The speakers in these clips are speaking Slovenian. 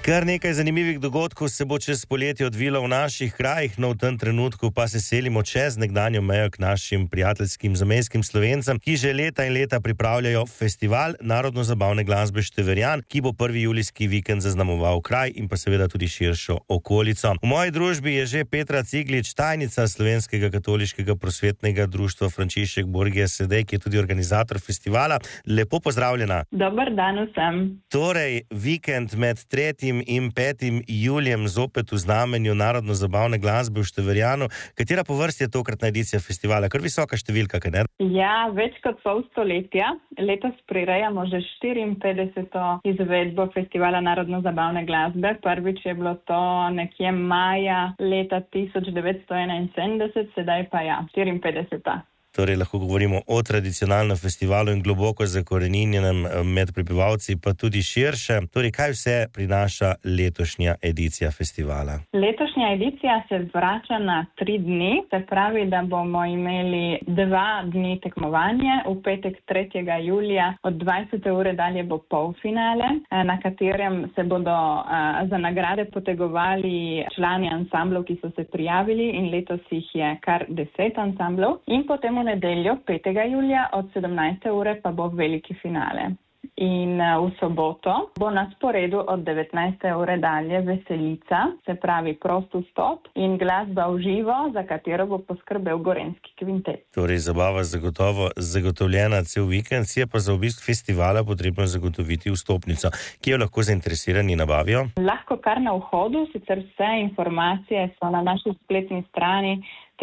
Kar nekaj zanimivih dogodkov se bo čez poletje odvilo v naših krajih, no v tem trenutku pa se selimo čez nekdanjo mejo k našim prijateljskim zamejskim Slovencem, ki že leta in leta pripravljajo festival narodno-zabavne glasbe Števerjan, ki bo 1. julijski vikend zaznamoval kraj in pa seveda tudi širšo okolico. V moji družbi je že Petra Ciglič, tajnica Slovenskega katoliškega prosvetnega društva Frančišek Borgia Sedej, ki je tudi organizator festivala. Lepo pozdravljena. Dober dan vsem. Torej, vikend med 3. in 5. julijem zopet v znamenju narodno-zabavne glasbe v Števerjanu. Katera po vrsti je tokratna edicija festivala? Kar visoka številka, kaj ne? Ja, več kot pol stoletja. Letos prirejamo že 54. izvedbo festivala narodno-zabavne glasbe. Prvič je bilo to nekje maja leta 1971, sedaj pa 54. Torej, lahko govorimo o tradicionalnem festivalu in globoko zakoreninjenem med prebivalci, pa tudi širše. Torej, kaj vse prinaša letošnja edicija festivala? Letošnja edicija se vrača na 3 dni, se pravi, da bomo imeli 2 dni tekmovanje. V petek 3. julija od 20. ure dalje bo polfinale, na katerem se bodo za nagrade potegovali člani ansamblov, ki so se prijavili, in letos jih je kar 10 ansamblov. In potem v nedeljo 5. julija od 17. ure pa bo veliki finale. In v soboto bo na sporedu od 19. ure dalje veselica, se pravi prost vstop in glasba v živo, za katero bo poskrbel Gorenjski kvintet. Torej, zabava zagotovo zagotovljena cel vikend, si je pa za obisk festivala potrebno zagotoviti vstopnico. Kje jo lahko zainteresirani nabavijo? Lahko kar na vhodu, sicer vse informacije so na naši spletni strani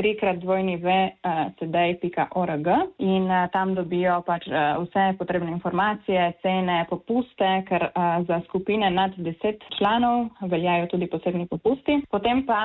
www.sedej.org in tam dobijo vse potrebne informacije, cene, popuste, ker za skupine nad 10 članov veljajo tudi posebni popusti. Potem pa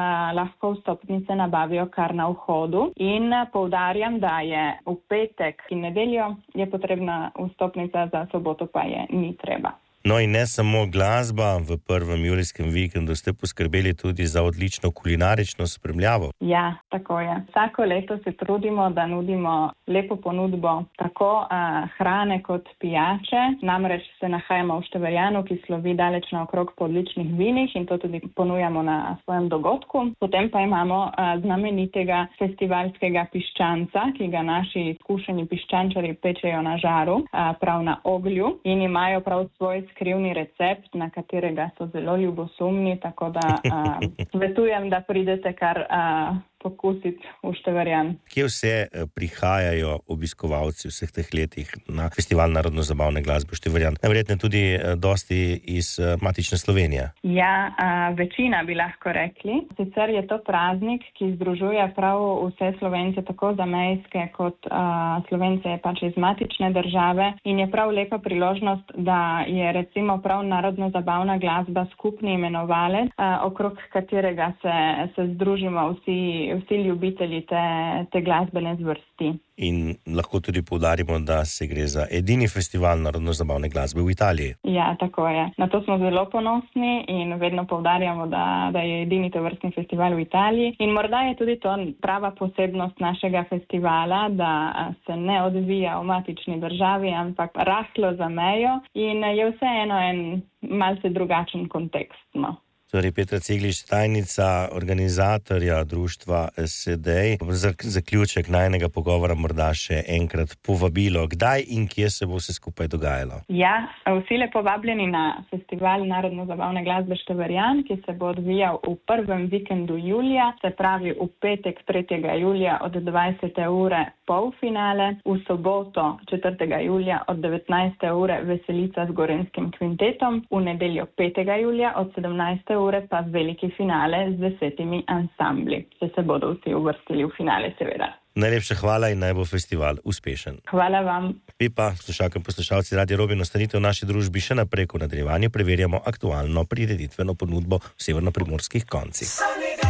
lahko vstopnice nabavijo kar na vhodu in poudarjam, da je v petek in nedeljo je potrebna vstopnica, za soboto pa je ni treba. No in ne samo glasba, v 1. julijskem vikendu ste poskrbeli tudi za odlično kulinarično spremljavo. Ja, tako je. Vsako leto se trudimo, da nudimo lepo ponudbo tako hrane kot pijače. Namreč se nahajamo v Števerjanu, ki slovi daleč naokrog po odličnih vinih in to tudi ponujamo na svojem dogodku. Potem pa imamo znamenitega festivalskega piščanca, ki ga naši izkušeni piščančari pečejo na žaru, prav na oglju, in imajo prav svoj skrivni recept, na katerega so zelo ljubosumni, tako da svetujem, da pridete kar pokusiti v Števerjan. Kje vse prihajajo obiskovalci vseh teh letih na festival narodno-zabavne glasbe Števerjan? Najverjetneje tudi dosti iz matične Slovenije. Ja, večina bi lahko rekli. Sicer je to praznik, ki združuje prav vse Slovence, tako zamejske kot Slovence pač iz matične države, in je prav lepa priložnost, da je recimo prav narodno-zabavna glasba skupni imenovalec, okrog katerega se združimo vsi ljubitelji te glasbene zvrsti. In lahko tudi poudarimo, da se gre za edini festival narodno-zabavne glasbe v Italiji. Ja, tako je. Na to smo zelo ponosni in vedno poudarjamo, da je edini tovrstni festival v Italiji. In morda je tudi to prava posebnost našega festivala, da se ne odvija v matični državi, ampak rahlo za mejo in je vseeno en malce drugačen kontekst. No. Torej, Petra Ciglič, tajnica organizatorja društva Sedej. Za zaključek najnega pogovora morda še enkrat povabilo, kdaj in kje se bo vse skupaj dogajalo. Ja, vsi lepo vabljeni na festival narodno-zabavne glasbe Števerjan, ki se bo odvijal v 1. vikendu julija, se pravi v petek 3. julija od 20. ure polfinale, v soboto 4. julija od 19. ure veselica z Gorenjskim kvintetom, v nedeljo 5. julija od 17. ure pa veliki finale z 10 ansambli. Se bodo vsi uvrstili v finale, seveda. Najlepša hvala in naj bo festival uspešen. Hvala vam. Vi pa, poslušalke in poslušalci Radia Robin, ostanite v naši družbi še naprej, ko v nadaljevanju preverjamo aktualno prireditveno ponudbo v severnoprimorskih koncih.